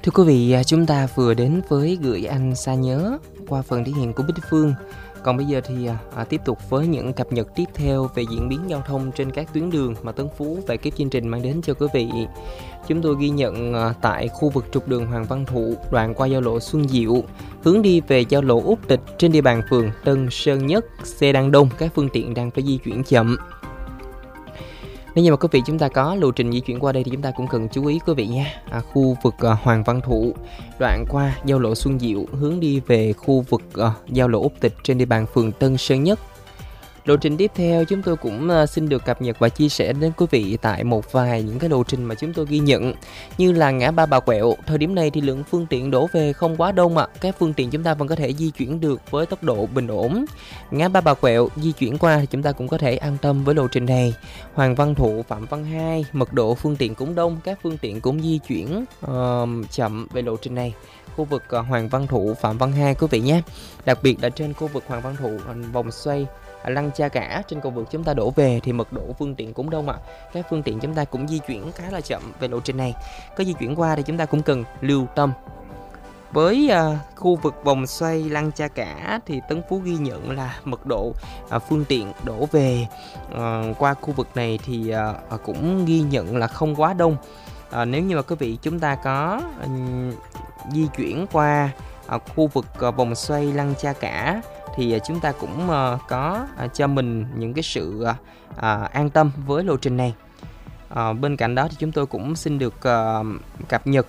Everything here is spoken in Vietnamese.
Thưa quý vị, chúng ta vừa đến với Gửi Anh Xa Nhớ qua phần thể hiện của Bích Phương. Còn bây giờ thì tiếp tục với những cập nhật tiếp theo về diễn biến giao thông trên các tuyến đường mà Tân Phú và ekip chương trình mang đến cho quý vị. Chúng tôi ghi nhận tại khu vực trục đường Hoàng Văn Thụ, đoạn qua giao lộ Xuân Diệu, hướng đi về giao lộ Úc Tịch trên địa bàn phường Tân Sơn Nhất, xe đang đông, các phương tiện đang phải di chuyển chậm. Nếu như mà quý vị chúng ta có lộ trình di chuyển qua đây thì chúng ta cũng cần chú ý quý vị nha. Khu vực Hoàng Văn Thụ, đoạn qua giao lộ Xuân Diệu, hướng đi về khu vực giao lộ Úc Tịch trên địa bàn phường Tân Sơn Nhất. Lộ trình tiếp theo chúng tôi cũng xin được cập nhật và chia sẻ đến quý vị tại một vài những cái lộ trình mà chúng tôi ghi nhận, như là ngã ba Bà Quẹo. Thời điểm này thì lượng phương tiện đổ về không quá đông ạ. Các phương tiện chúng ta vẫn có thể di chuyển được với tốc độ bình ổn. Ngã ba Bà Quẹo di chuyển qua thì chúng ta cũng có thể an tâm với lộ trình này. Hoàng Văn Thụ, Phạm Văn Hai, mật độ phương tiện cũng đông, các phương tiện cũng di chuyển chậm về lộ trình này. Khu vực Hoàng Văn Thụ, Phạm Văn Hai quý vị nhé. Đặc biệt là trên khu vực Hoàng Văn Thụ, vòng xoay Lăng Cha Cả, trên cầu vượt chúng ta đổ về thì mật độ phương tiện cũng đông ạ. Các phương tiện chúng ta cũng di chuyển khá là chậm về lộ trình này. Có di chuyển qua thì chúng ta cũng cần lưu tâm. Với khu vực vòng xoay Lăng Cha Cả thì Tân Phú ghi nhận là mật độ phương tiện đổ về qua khu vực này thì cũng ghi nhận là không quá đông. Nếu như mà quý vị chúng ta có di chuyển qua khu vực vòng xoay Lăng Cha Cả thì chúng ta cũng có cho mình những cái sự an tâm với lộ trình này. Bên cạnh đó thì chúng tôi cũng xin được cập nhật